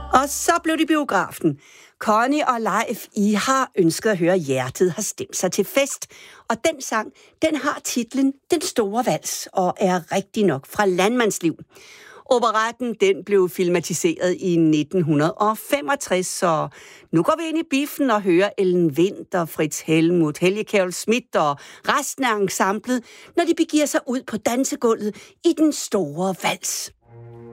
Og så blev det biografen. Connie og Leif, I har ønsket at høre Hjertet har stemt sig til fest. Og den sang, den har titlen Den Store Vals og er rigtig nok fra Landmandsliv. Operetten, den blev filmatiseret i 1965, så nu går vi ind i biffen og hører Ellen Winther, Fritz Helmuth, Helge Kjærulff Schmidt og resten af ensemblet, når de begiver sig ud på dansegulvet i Den Store Vals.